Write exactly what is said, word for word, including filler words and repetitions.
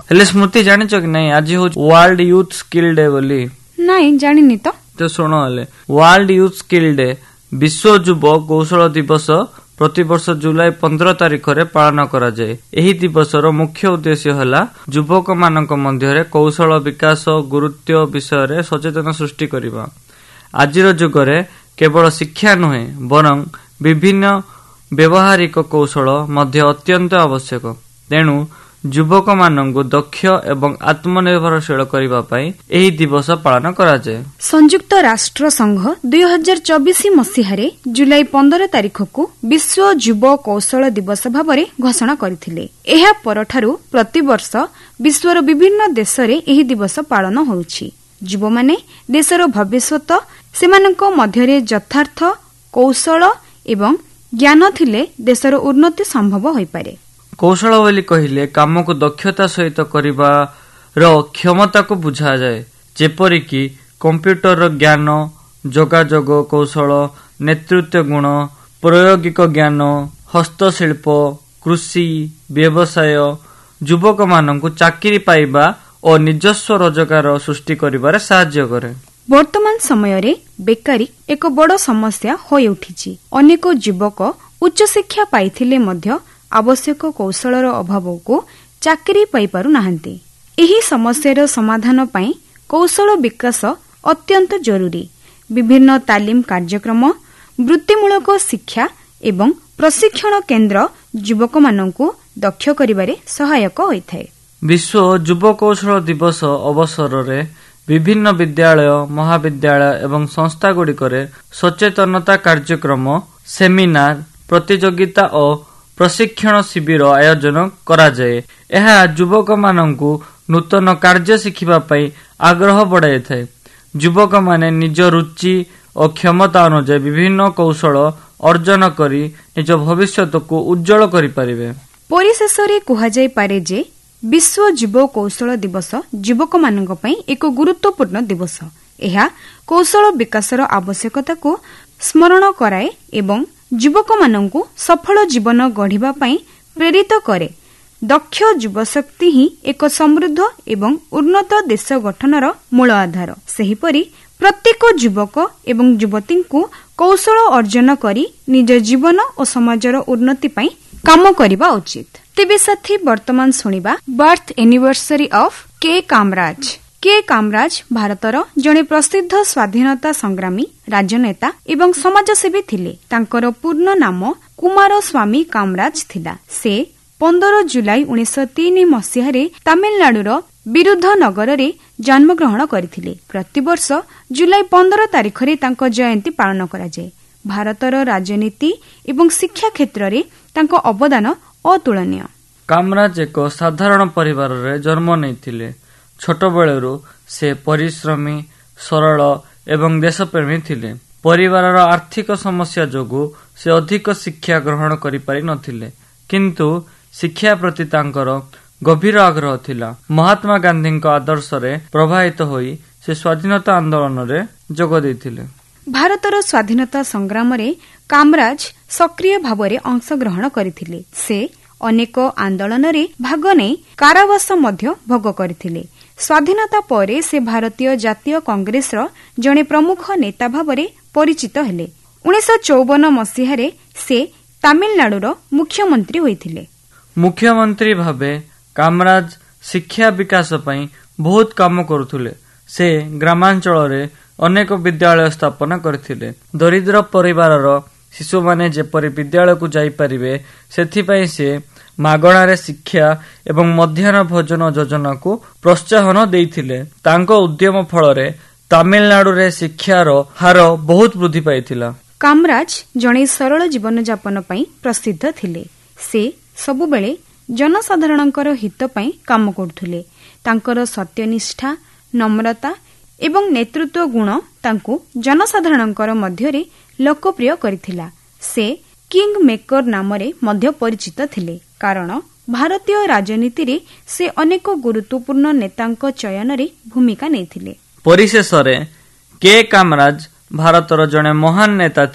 हेले स्मृति जानिच कि नहीं आज हूँ वर्ल्ड यूथ स्किल डे बोली? नहीं जानिनी तो। तो सुन हेले वर्ल्ड यूथ स्किल डे विश्व युव कौशल दिवस प्रतिवर्ष जुलाई पंद्रह तारिख रे पालन करा जाए। एही दिवसर मुख्य उद्देश्य हला युवक मानक मध्य कौशल विकास गुरुत्व विषय सचेतन सृष्टि करबा। आजिर जुगरे केवल शिक्षा नुहे बरं विभिन्न व्यवहारिक कौशल मध्य अत्यंत आवश्यक। तेणु युवक मानक दक्ष एवं आत्मनिर्भरशील करबा पई एही दिवस पालन करा जाए। संयुक्त राष्ट्र संघ दुई हजार चौबीस मसीहारे जुलाई पंद्रह तारिख को विश्व युव कौशल दिवस भाବରେ घोषणा करथिले। एहा परठारु प्रतिवर्ष विश्वर विभिन्न देशरे एही दिवस पालन होउछि। युव माने देशर भविष्यत, सेमानक मध्यरे यथार्थ कौशल एवं ज्ञान थिले देशर उन्नति संभव होई पारे। कौशल बोली कहिले काम को दक्षता सहित करिबार क्षमता को बुझा जाए, जेपरिकी कंप्यूटर ज्ञान, जोगाजोग कौशल, नेतृत्व गुण, प्रायोगिक ज्ञान, हस्तशिल्प, कृषि, व्यवसाय, युवक मानक चाकरी पाइबा और निजस्व रोजगार सृष्टि करिबारे सहायता करे। वर्तमान समय रे बेकारी एक बड़ समस्या होई उठिछि। अनेक युवक उच्च शिक्षा पाइथिले मध्य आवश्यक कौशलर अभाव को चाकरी पाई पारु नाहंती। एही समस्यार समाधान पाई कौशल विकास अत्यंत जरूरी। विभिन्न तालीम कार्यक्रम, वृत्तिमूलक शिक्षा एवं प्रशिक्षण केन्द्र युवक मानकु दक्ष करिबारे सहायक होइथाय। विश्व युव कौशल दिवस अवसर रे विभिन्न विद्यालय, महाविद्यालय एवं संस्था गुड़िकरे सचेतनता कार्यक्रम, सेमिनार, प्रतियोगिता और प्रशिक्षण शिविर आयोजन करा जाए। यह युवक मानकु नूतन कार्य शिखिबा पई आग्रह बढ़ाई थाए। युवक माने निज रुचि और क्षमता अनुसार विभिन्न कौशल अर्जन करी निज भविष्यत को उज्जवल करि परिबे। परिशेष रे कुहा जाय पारे जे विश्व युव कौशल दिवस युवक मानक पई एक गुरुत्वपूर्ण दिवस। यह कौशल विकासर आवश्यकता को स्मरण कराए एवं युवक मानकु सफल जीवन गढ़िबा पई प्रेरित करे। दक्ष युवशक्ति ही एक समृद्ध एवं उन्नत देश गठनर मूल आधार। सेहिपरि प्रत्येक युवक एवं युवती को कौशल अर्जन करी निज जीवन और समाजर उन्नति पई काम करिबा उचित। तेबे साथी वर्तमान सुनिबा बर्थ एनिवर्सरी ऑफ के कामराज। के कामराज भारतर जड़े प्रसिद्ध स्वाधीनता संग्रामी, राजनेता एवं समाजसेवी थिले। तांकर पूर्ण नाम कुमार स्वामी कामराज थिला। से पंद्रह जुलाई उन्नीस सौ तीन मसीह तमिलनाडुर विरुद्धनगर रे जन्म ग्रहण करथिले। प्रतिवर्ष जुलाई पंद्रह तारिख रे तांको जयंती पालन करा जाए। भारतर राजनीति एवं शिक्षा क्षेत्र रे तांको अवदान अतुलनीय। कामराज एक साधारण परिवार रे जन्म नैथिले। छोट बेलू से परिश्रमी, सरल एवं देशप्रेमी थिले। परिवारर आर्थिक समस्या जोगु से अधिक शिक्षा ग्रहण करि पारि नथिले, किंतु शिक्षा प्रति तांकर गभीर आग्रह थिला। महात्मा गांधी आदर्श रे प्रभावित होई से स्वाधीनता आंदोलन रे जोग दैथिले। भारतर स्वाधीनता संग्राम रे कामराज सक्रिय भाव में अंश ग्रहण करथिले। से अनेक आंदोलन रे भाग नै कारावास मध्य भोग करथिले। स्वाधीनता परे से भारतीय जातीय कांग्रेस रो जने प्रमुख नेता भाव में परिचित हेले। उन्नीस सौ चौवन मसीह से तमिलनाडुर मुख्यमंत्री होइथिले। मुख्यमंत्री भावे कामराज शिक्षा विकास पई बहुत काम करुथिले। से ग्रामांचल रे अनेक विद्यालय स्थापना करथिले। दरिद्र परिवारर शिशु माने जेपरि विद्यालय को जाई परिबे सेथिपई से मागणारे शिक्षा एवं मध्याह्न भोजन योजना को प्रोत्साहन देइथिले। तांको उद्यम फल रे तमिलनाडु रे शिक्षार हार बहुत वृद्धि पाइथिला। कामराज जणे सरल जीवन यापन पई प्रसिद्ध थिले। से सबु बेले जनसाधारणकर हित पई काम करथुले। तांकर सत्यनिष्ठा, नम्रता एवं नेतृत्व गुण तांको जनसाधारणकर मध्य रे लोकप्रिय करथिला। से किंग मेकर नाम रे मध्य परिचित थिले, कारण भारतीय राजनीति रे से अनेक गुरुत्वपूर्ण नेतांक चयन रे भूमिका नेथिले। परिशेष रे के कामराज भारतर जणे महान नेता